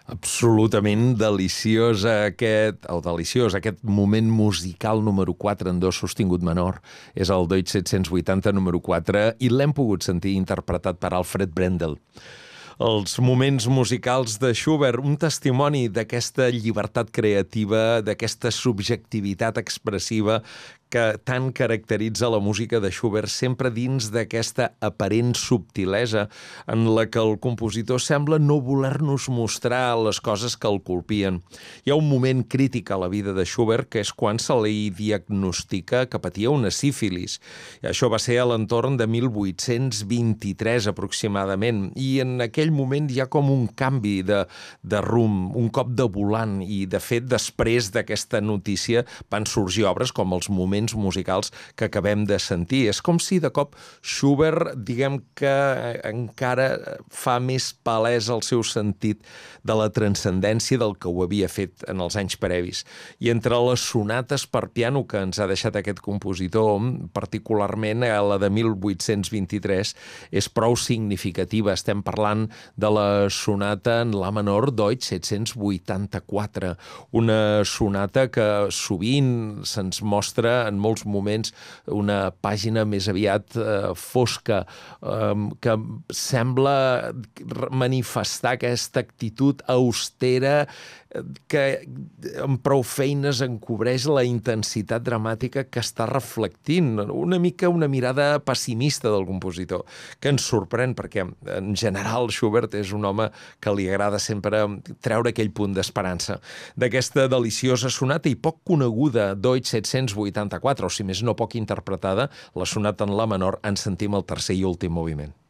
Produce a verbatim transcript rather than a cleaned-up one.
Absolutament deliciós aquest, o deliciós, aquest moment musical número quatre en do sostingut menor. És el Deutsch set-cents vuitanta número quatre i l'hem pogut sentir interpretat per Alfred Brendel. Els moments musicals de Schubert, un testimoni d'aquesta llibertat creativa, d'aquesta subjectivitat expressiva que tant caracteritza la música de Schubert, sempre dins d'aquesta aparent subtilesa en la que el compositor sembla no voler-nos mostrar les coses que el colpien. Hi ha un moment crític a la vida de Schubert, que és quan se li diagnostica que patia una sífilis. I això va ser a l'entorn de mil vuit-cents vint-i-tres aproximadament, i en aquell moment hi ha com un canvi de, de rumb, un cop de volant, i de fet després d'aquesta notícia van sorgir obres com els moments musicals que acabem de sentir. És com si de cop Schubert, diguem que encara fa més palès el seu sentit de la transcendència del que ho havia fet en els anys previs. I entre les sonates per piano que ens ha deixat aquest compositor, particularment la de mil vuit-cents vint-i-tres, és prou significativa. Estem parlant de la sonata en la menor Deutsch set-cents vuitanta-quatre, una sonata que sovint se'ns mostra en molts moments una pàgina més aviat eh, fosca, eh, que sembla manifestar aquesta actitud austera que amb prou feines encobreix la intensitat dramàtica que està reflectint, una mica una mirada pessimista del compositor, que ens sorprèn perquè en general Schubert és un home que li agrada sempre treure aquell punt d'esperança. D'aquesta deliciosa sonata i poc coneguda Deutsch set-cents vuitanta-quatre, o si més no poc interpretada, la sonata en la menor, en sentim el tercer i últim moviment.